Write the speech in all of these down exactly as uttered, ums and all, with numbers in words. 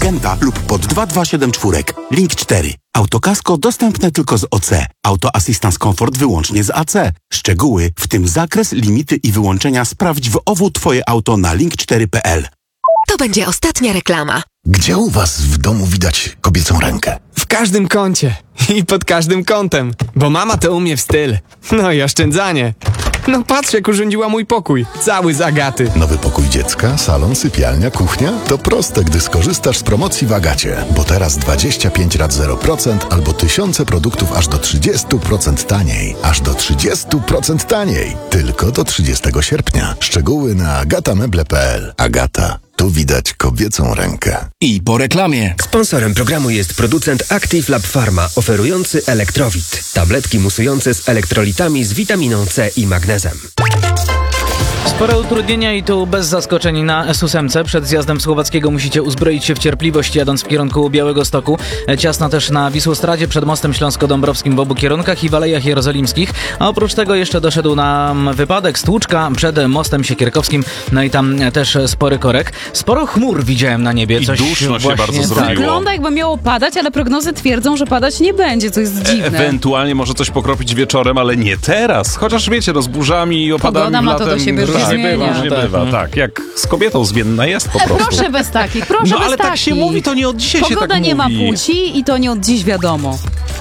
Kenta lub pod dwa dwa siedem cztery. Link cztery. Autokasko dostępne tylko z O C. Auto Assistance Comfort wyłącznie z A C. Szczegóły, w tym zakres, limity i wyłączenia sprawdź w O W Twoje auto na link cztery kropka p l. To będzie ostatnia reklama. Gdzie u was w domu widać kobiecą rękę? W każdym kącie i pod każdym kątem, bo mama to umie w styl. No i oszczędzanie. No patrz, jak urządziła mój pokój. Cały z Agaty. Nowy pokój dziecka, salon, sypialnia, kuchnia? To proste, gdy skorzystasz z promocji w Agacie. Bo teraz dwadzieścia pięć rat zero procent albo tysiące produktów aż do trzydzieści procent taniej. Aż do trzydzieści procent taniej. Tylko do trzydziestego sierpnia. Szczegóły na agatameble kropka p l. Agata. Tu widać kobiecą rękę. I po reklamie. Sponsorem programu jest producent Active Lab Pharma, oferujący Elektrowit. Tabletki musujące z elektrolitami z witaminą C i magnezem. Spore utrudnienia i tu bez zaskoczeń na S osiem. Przed zjazdem Słowackiego musicie uzbroić się w cierpliwość, jadąc w kierunku Białegostoku. Ciasno też na Wisłostradzie, przed mostem Śląsko-Dąbrowskim w obu kierunkach i w Alejach Jerozolimskich. A oprócz tego jeszcze doszedł nam wypadek Stłuczka przed mostem Siekierkowskim. No i tam też spory korek. Sporo chmur widziałem na niebie. I Coś duszno się bardzo tak. zrobiło. Wygląda jakby miało padać, ale prognozy twierdzą, że padać nie będzie, co jest dziwne. E- ewentualnie może coś pokropić wieczorem, ale nie teraz. Chociaż wiecie, no z burzami i opadami Pogoda ma to do latem, siebie, że tak, zmienia. różnie Tak. bywa, tak. Jak z kobietą zmienna jest po prostu. Proszę bez takich, proszę No bez ale takich. tak się mówi, to nie od dzisiaj się Pogoda tak nie mówi. ma płci i to nie od dziś wiadomo.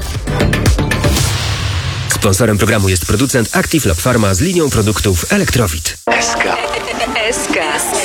Sponsorem programu jest producent Active Lab Pharma z linią produktów Elektrowit. S K.